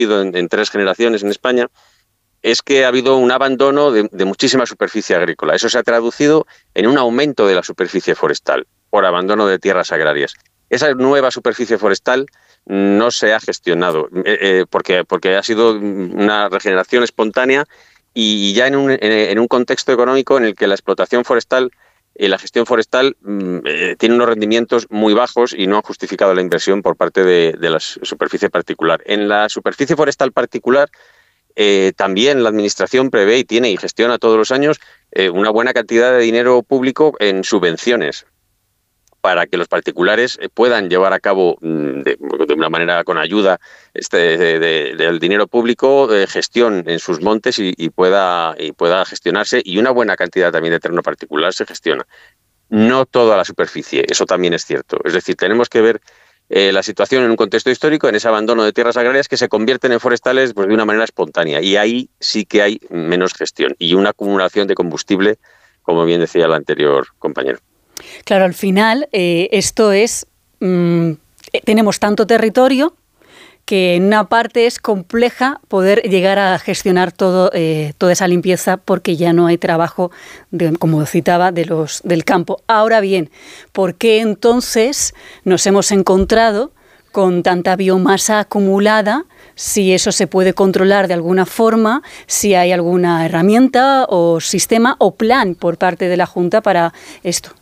en 3 generaciones en España, es que ha habido un abandono de muchísima superficie agrícola. Eso se ha traducido en un aumento de la superficie forestal por abandono de tierras agrarias. Esa nueva superficie forestal no se ha gestionado porque ha sido una regeneración espontánea y ya en un contexto económico en el que la explotación forestal y la gestión forestal tiene unos rendimientos muy bajos y no han justificado la inversión por parte de la superficie particular. En la superficie forestal particular, también la Administración prevé y tiene y gestiona todos los años una buena cantidad de dinero público en subvenciones para que los particulares puedan llevar a cabo de una manera con ayuda del dinero público gestión en sus montes y pueda gestionarse, y una buena cantidad también de terreno particular se gestiona. No toda la superficie, eso también es cierto. Es decir, tenemos que ver la situación en un contexto histórico, en ese abandono de tierras agrarias que se convierten en forestales pues, de una manera espontánea, y ahí sí que hay menos gestión y una acumulación de combustible, como bien decía el anterior compañero. Claro, al final esto es, tenemos tanto territorio que en una parte es compleja poder llegar a gestionar toda esa limpieza porque ya no hay trabajo, como citaba, del campo. Ahora bien, ¿por qué entonces nos hemos encontrado con tanta biomasa acumulada? Si eso se puede controlar de alguna forma, si hay alguna herramienta o sistema o plan por parte de la Junta para esto.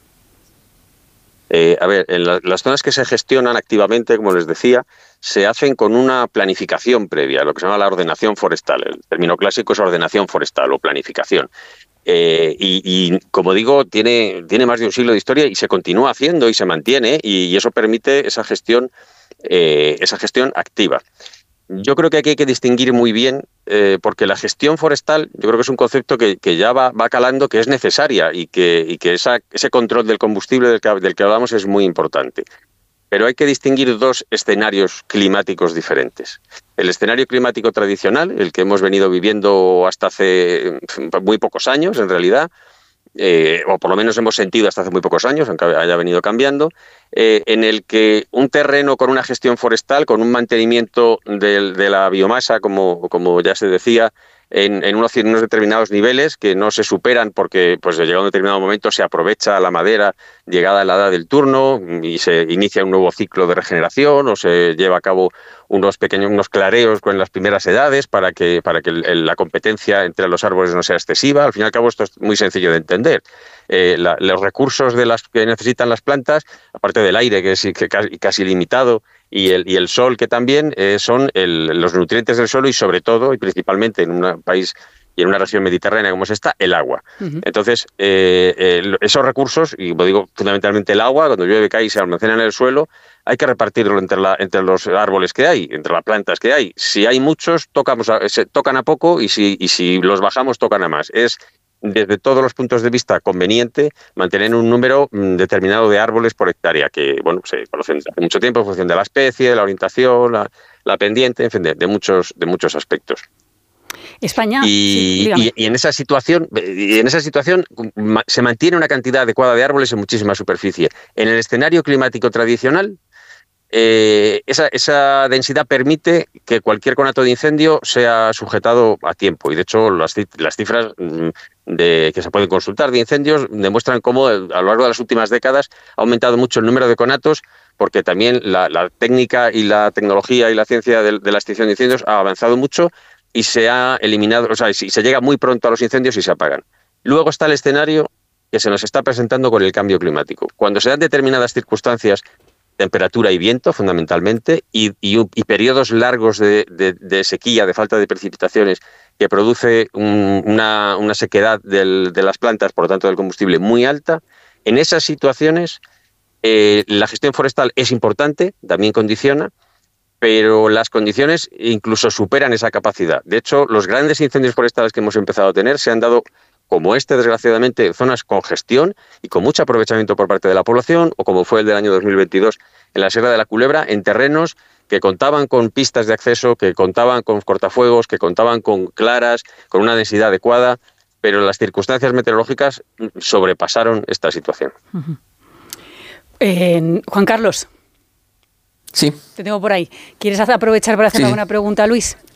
En las zonas que se gestionan activamente, como les decía, se hacen con una planificación previa, lo que se llama la ordenación forestal. El término clásico es ordenación forestal o planificación. Y como digo, tiene más de un siglo de historia y se continúa haciendo y se mantiene, y eso permite esa gestión activa. Yo creo que aquí hay que distinguir muy bien, porque la gestión forestal, yo creo que es un concepto que ya va calando, que es necesaria y que ese control del combustible del que hablamos es muy importante. Pero hay que distinguir 2 escenarios climáticos diferentes. El escenario climático tradicional, el que hemos venido viviendo hasta hace muy pocos años, en realidad, o por lo menos hemos sentido hasta hace muy pocos años, aunque haya venido cambiando, en el que un terreno con una gestión forestal, con un mantenimiento de la biomasa, como ya se decía, en unos determinados niveles que no se superan porque pues llegado a un determinado momento se aprovecha la madera llegada a la edad del turno y se inicia un nuevo ciclo de regeneración, o se lleva a cabo unos clareos con las primeras edades para que la competencia entre los árboles no sea excesiva. Al fin y al cabo esto es muy sencillo de entender. Los recursos que necesitan las plantas, aparte del aire que es casi limitado, y el sol, que también son los nutrientes del suelo, y sobre todo y principalmente en un país y en una región mediterránea como es esta, el agua. Uh-huh. Entonces, esos recursos, y digo fundamentalmente el agua, cuando llueve cae y se almacena en el suelo, hay que repartirlo entre los árboles que hay, entre las plantas que hay. Si hay muchos, tocan a poco, y si los bajamos, tocan a más. Es desde todos los puntos de vista conveniente mantener un número determinado de árboles por hectárea, que se conocen hace mucho tiempo en función de la especie, de la orientación, la pendiente, en fin, de muchos aspectos. España. Y en esa situación se mantiene una cantidad adecuada de árboles en muchísima superficie. En el escenario climático tradicional, esa densidad permite que cualquier conato de incendio sea sujetado a tiempo, y de hecho las cifras que se pueden consultar de incendios demuestran cómo a lo largo de las últimas décadas ha aumentado mucho el número de conatos, porque también la técnica y la tecnología y la ciencia de la extinción de incendios ha avanzado mucho y se ha eliminado, se llega muy pronto a los incendios y se apagan. Luego está el escenario que se nos está presentando con el cambio climático. Cuando se dan determinadas circunstancias, temperatura y viento fundamentalmente, y periodos largos de sequía, de falta de precipitaciones, que produce una sequedad de las plantas, por lo tanto del combustible, muy alta. En esas situaciones la gestión forestal es importante, también condiciona, pero las condiciones incluso superan esa capacidad. De hecho, los grandes incendios forestales que hemos empezado a tener se han dado, como desgraciadamente, en zonas con gestión y con mucho aprovechamiento por parte de la población, o como fue el del año 2022 en la Sierra de la Culebra, en terrenos que contaban con pistas de acceso, que contaban con cortafuegos, que contaban con claras, con una densidad adecuada, pero las circunstancias meteorológicas sobrepasaron esta situación. Uh-huh. Juan Carlos. Sí. Te tengo por ahí. ¿Quieres aprovechar para hacer alguna pregunta a Luis?